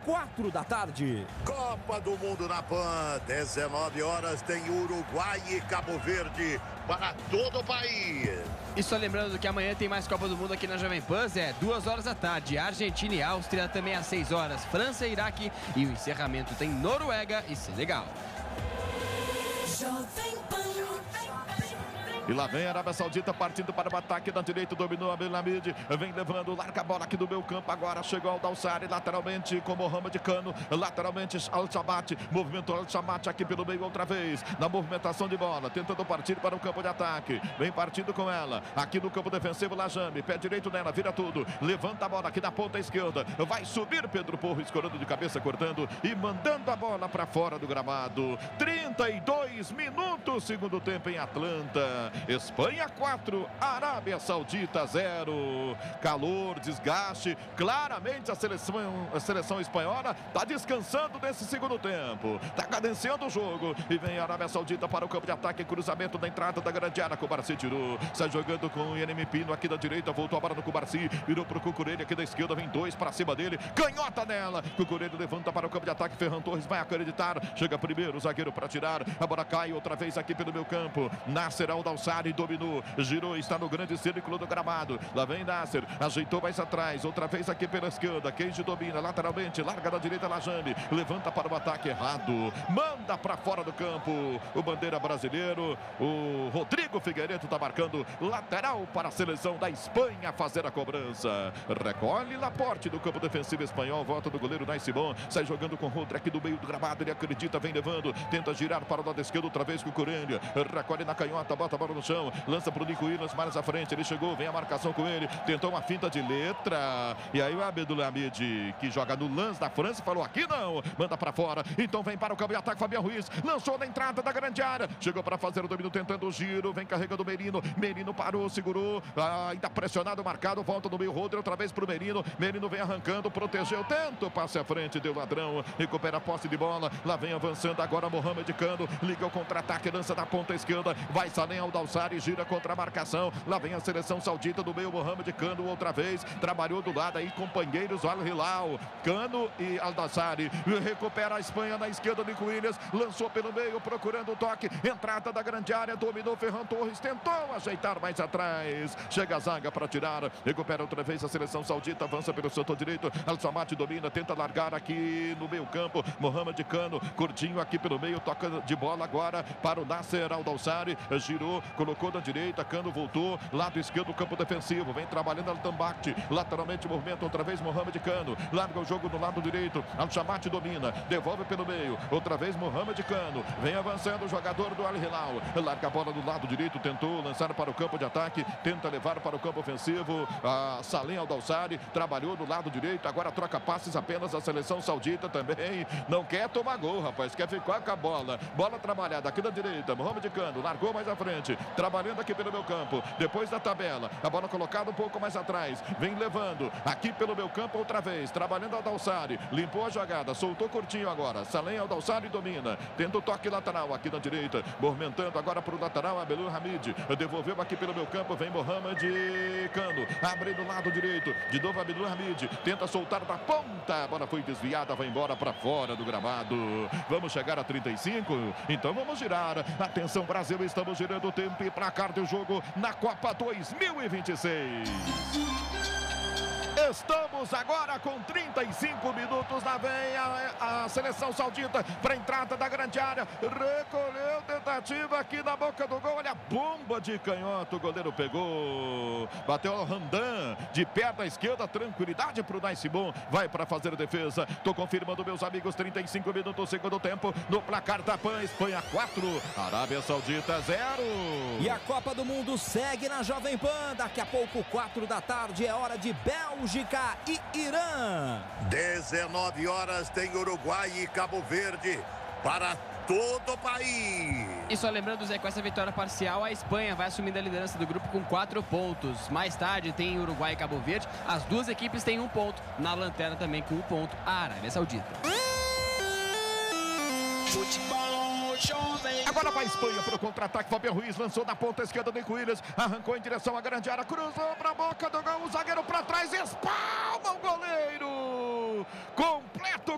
4 da tarde. Copa do Mundo na PAN, 19 horas tem Uruguai e Cabo Verde para todo o país. E só lembrando que amanhã tem mais Copa do Mundo aqui na Jovem Pan, 2 horas da tarde. Argentina e Áustria também às 6 horas. França e Iraque. E o encerramento tem Noruega e Senegal. Jovem Pan. E lá vem a Arábia Saudita partindo para o ataque da direita, dominou Abdelhamid, vem levando, larga a bola aqui do meio campo, agora chegou Al-Dawsari, lateralmente com Mohamed Cano, lateralmente Al-Shamat, movimentou Al-Shamat aqui pelo meio outra vez, na movimentação de bola, tentando partir para o campo de ataque, vem partindo com ela, aqui no campo defensivo, Lajame, pé direito nela, vira tudo, levanta a bola aqui na ponta esquerda, vai subir Pedro Porro, escorando de cabeça, cortando e mandando a bola para fora do gramado. 32 minutos, segundo tempo em Atlanta. Espanha 4, Arábia Saudita 0. Calor, desgaste. Claramente a seleção espanhola está descansando nesse segundo tempo. Está cadenciando o jogo. E vem a Arábia Saudita para o campo de ataque. Cruzamento da entrada da grande área. Kubarsi tirou. Sai jogando com o Yeremi Pino aqui da direita. Voltou a bola no Kubarsi. Virou para o Cucurella aqui da esquerda. Vem 2 para cima dele. Canhota nela. Cucurella levanta para o campo de ataque. Ferran Torres vai acreditar. Chega primeiro o zagueiro para tirar. A bola cai outra vez aqui pelo meu campo. Nasser Al-Dawsari dominou, girou, está no grande círculo do gramado. Lá vem Nasser, ajeitou mais atrás, outra vez aqui pela esquerda. Keiji domina lateralmente, larga da direita Lajane, levanta para o ataque errado, manda para fora do campo. O bandeira brasileiro, o Rodrigo Figueiredo está marcando lateral para a seleção da Espanha fazer a cobrança. Recolhe Laporte do campo defensivo espanhol, volta do goleiro Nai Simon, sai jogando com o Rodrigo aqui do meio do gramado, ele acredita, vem levando, tenta girar para o lado esquerdo outra vez com o Cucurella, recolhe na canhota, bota a bola no chão, lança para o Nico Williams mais à frente, ele chegou, vem a marcação com ele, tentou uma finta de letra, e aí o Abdelhamid, que joga no lance da França, falou aqui não, manda para fora, então vem para o campo de ataque, Fabian Ruiz, lançou na entrada da grande área, chegou para fazer o domínio, tentando o giro, vem carregando o Merino, Merino parou, segurou, ainda pressionado, marcado, volta no meio, Rodrigo outra vez para o Merino, Merino vem arrancando, protegeu, tenta o passe à frente, deu ladrão, recupera a posse de bola, lá vem avançando agora Mohamed Cano, liga o contra-ataque, lança da ponta esquerda, vai Salem Al-Dawsari, gira contra a marcação, lá vem a seleção saudita do meio, Mohamed Cano outra vez, trabalhou do lado aí, companheiros, Al-Hilal, Cano e Al-Dawsari, recupera a Espanha na esquerda, Nico Williams, lançou pelo meio, procurando o toque, entrada da grande área, dominou Ferran Torres, tentou ajeitar mais atrás, chega a zaga para tirar, recupera outra vez a seleção saudita, avança pelo setor direito, Al-Shamat domina, tenta largar aqui no meio campo, Mohamed Cano, curtinho aqui pelo meio, toca de bola agora para o Nasser Al-Dawsari, girou, colocou da direita, Cano voltou, lado esquerdo, campo defensivo, vem trabalhando Al-Tambakti, lateralmente movimento, outra vez Mohamed Cano, larga o jogo no lado direito, Al-Shamat domina, devolve pelo meio, outra vez Mohamed Cano, vem avançando o jogador do Al-Hilal, larga a bola do lado direito, tentou lançar para o campo de ataque, tenta levar para o campo ofensivo, a Salem Al-Dawsari, trabalhou do lado direito, agora troca passes apenas a seleção saudita também, não quer tomar gol, rapaz, quer ficar com a bola trabalhada aqui da direita, Mohamed Cano, largou mais à frente, trabalhando aqui pelo meu campo, depois da tabela, a bola colocada um pouco mais atrás, vem levando, aqui pelo meu campo outra vez, trabalhando Al-Dawsari, limpou a jogada, soltou curtinho agora, Salem Al-Dawsari domina, tenta o toque lateral aqui na direita, movimentando agora para o lateral, Abdelhamid, devolveu aqui pelo meu campo, vem Mohamed Cano, abre do lado direito, de novo Abdelhamid, tenta soltar da ponta, a bola foi desviada, vai embora para fora do gramado, vamos chegar a 35, então vamos girar, atenção Brasil, estamos girando o tempo e placar do jogo na Copa 2026. Estamos agora com 35 minutos na veia, a seleção saudita para a entrada da grande área, recolheu, tentativa aqui na boca do gol, olha a bomba de canhota, o goleiro pegou, bateu o Randan, de pé da esquerda, tranquilidade para o Nai Simon, vai para fazer a defesa, estou confirmando meus amigos, 35 minutos, segundo tempo, no placar da PAN, Espanha 4, Arábia Saudita 0. E a Copa do Mundo segue na Jovem Pan, daqui a pouco 4 da tarde, é hora de Bélgica e Irã. 19 horas tem Uruguai e Cabo Verde para todo o país. E só lembrando, Zé, com essa vitória parcial, a Espanha vai assumindo a liderança do grupo com 4 pontos. Mais tarde tem Uruguai e Cabo Verde. As duas equipes têm 1 ponto. Na lanterna também com 1 ponto a Arábia Saudita. Agora vai a Espanha para o contra-ataque, Fabian Ruiz lançou na ponta esquerda, Nico Williams arrancou em direção à grande área, cruzou para a boca do gol, o zagueiro para trás, espalma o goleiro, completo